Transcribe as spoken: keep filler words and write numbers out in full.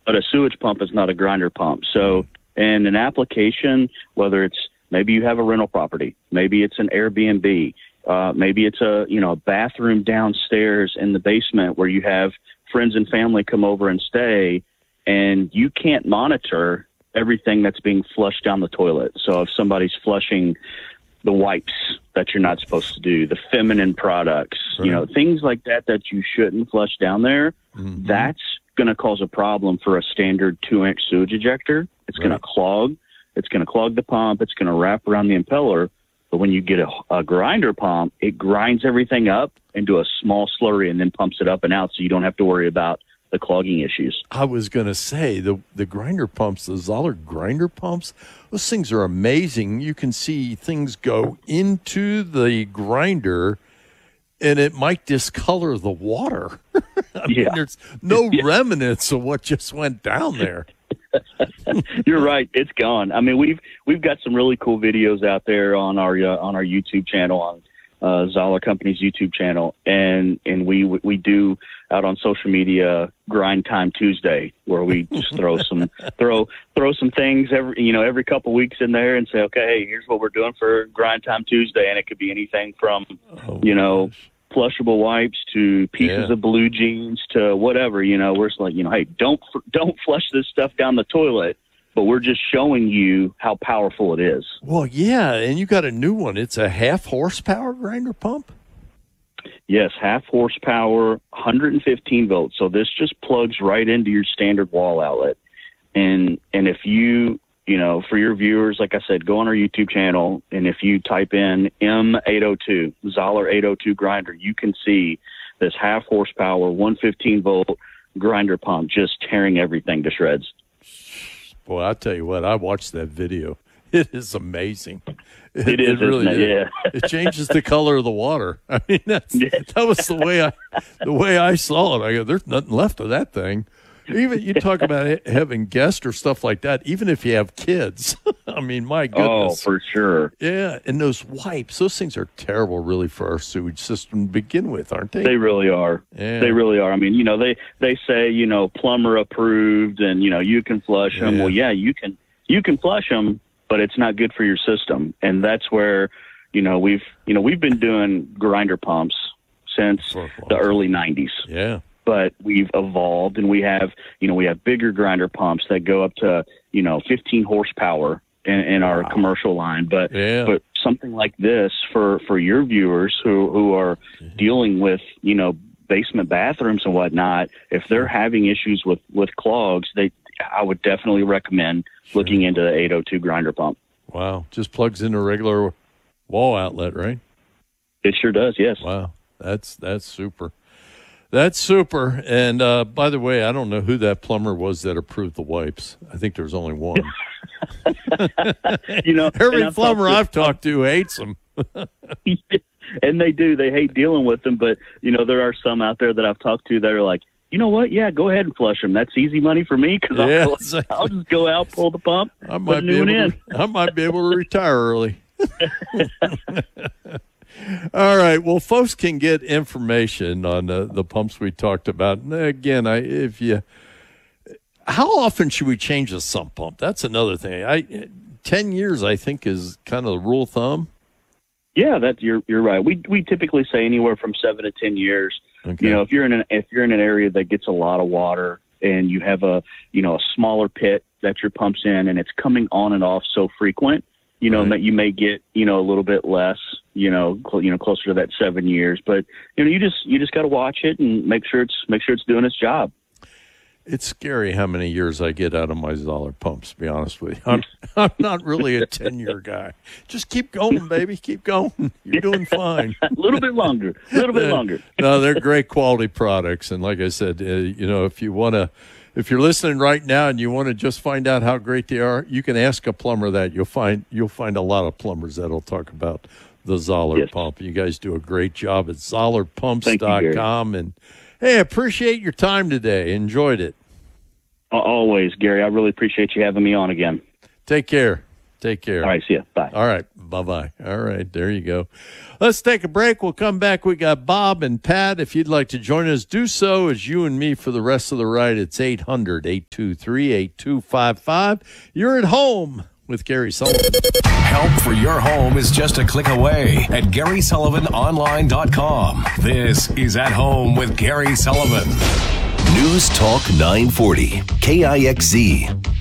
but a sewage pump is not a grinder pump. So in an application, whether it's maybe you have a rental property, maybe it's an Airbnb, uh, maybe it's a, you know, a bathroom downstairs in the basement where you have friends and family come over and stay, and you can't monitor everything that's being flushed down the toilet. So if somebody's flushing the wipes that you're not supposed to do, the feminine products, right. you know, things like that that you shouldn't flush down there, mm-hmm. that's going to cause a problem for a standard two-inch sewage ejector. It's right. going to clog. It's going to clog the pump. It's going to wrap around the impeller. But when you get a, a grinder pump, it grinds everything up into a small slurry and then pumps it up and out, so you don't have to worry about the clogging issues. I was going to say, the the grinder pumps, the Zoller grinder pumps, those things are amazing. You can see things go into the grinder, and it might discolor the water. I mean, yeah. there's no yeah. remnants of what just went down there. You're right. It's gone. I mean, we've we've got some really cool videos out there on our uh, on our YouTube channel, on uh, Zoller Company's YouTube channel, and and we we do out on social media Grind Time Tuesday, where we just throw some throw throw some things every you know every couple weeks in there and say, okay, hey, here's what we're doing for Grind Time Tuesday, and it could be anything from oh, you know. Gosh. flushable wipes to pieces yeah. of blue jeans to whatever, you know, we're just like, you know, hey, don't, don't flush this stuff down the toilet, but we're just showing you how powerful it is. Well, yeah. And you got a new one. It's a half horsepower grinder pump. Yes. Half horsepower, one hundred fifteen volts. So this just plugs right into your standard wall outlet. And, and if you, you know, for your viewers, like I said, go on our YouTube channel, and if you type in M eight oh two, Zoller eight oh two grinder, you can see this half horsepower, one hundred fifteen volt grinder pump just tearing everything to shreds. Boy, I tell you what, I watched that video. It is amazing. It, it is, it really isn't it? Yeah. It changes the color of the water. I mean, that's, that was the way I, the way I saw it. I go, there's nothing left of that thing. Even you talk about having guests or stuff like that, even if you have kids. I mean, my goodness. Oh, for sure. Yeah, and those wipes, those things are terrible really for our sewage system to begin with, aren't they? They really are. Yeah. They really are. I mean, you know, they, they say, you know, plumber approved and, you know, you can flush them. Yeah. Well, yeah, you can, you can flush them, but it's not good for your system. And that's where, you know, we've, you know, we've been doing grinder pumps since the early nineties. Yeah. But we've evolved, and we have, you know, we have bigger grinder pumps that go up to, you know, fifteen horsepower in, in our wow. commercial line. But, yeah. but something like this for, for your viewers who, who are mm-hmm. dealing with, you know, basement bathrooms and whatnot, if they're having issues with, with clogs, they, I would definitely recommend sure. looking into the eight oh two grinder pump. Wow. Just plugs in a regular wall outlet, right? It sure does. Yes. Wow. That's, that's super. That's super. And uh, by the way, I don't know who that plumber was that approved the wipes. I think there's only one. you know, every I've plumber talked to, I've talked to hates them. And they do. They hate dealing with them. But, you know, there are some out there that I've talked to that are like, you know what? Yeah, go ahead and flush them. That's easy money for me because yeah, I'll, exactly. I'll just go out, pull the pump, I might put a be new one able in. To, I might be able to retire early. All right. Well, folks can get information on uh, the pumps we talked about. And again, I if you, how often should we change a sump pump? That's another thing. I ten years, I think, is kind of the rule of thumb. Yeah, that you're you're right. We we typically say anywhere from seven to ten years. Okay. You know, if you're in an if you're in an area that gets a lot of water and you have a you know a smaller pit that your pump's in and it's coming on and off so frequent. You know, right. that you may get, you know, a little bit less, you know, cl- you know, closer to that seven years. But, you know, you just you just got to watch it and make sure it's make sure it's doing its job. It's scary how many years I get out of my Zoller pumps, to be honest with you. I'm, I'm not really a ten-year guy. Just keep going, baby. Keep going. You're doing fine. A little bit longer. A little bit longer. No, they're great quality products. And like I said, uh, you know, if you want to, if you're listening right now and you want to just find out how great they are, you can ask a plumber that. You'll find you'll find a lot of plumbers that'll talk about the Zoller yes. pump. You guys do a great job at Zoller Pumps dot com. And, hey, appreciate your time today. Enjoyed it. Always, Gary. I really appreciate you having me on again. Take care. Take care. All right, see ya. Bye. All right, bye-bye. All right, there you go. Let's take a break. We'll come back. We got Bob and Pat. If you'd like to join us, do so as you and me for the rest of the ride. It's eight hundred, eight two three, eight two five five. You're at home with Gary Sullivan. Help for your home is just a click away at Gary Sullivan Online dot com. This is At Home with Gary Sullivan. News Talk nine forty, K I X Z.